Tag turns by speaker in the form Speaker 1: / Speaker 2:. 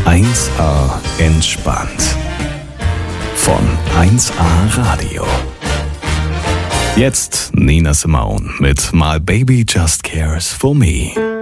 Speaker 1: 1A entspannt. Von 1A Radio. Jetzt Nina Simone mit My Baby Just Cares for Me.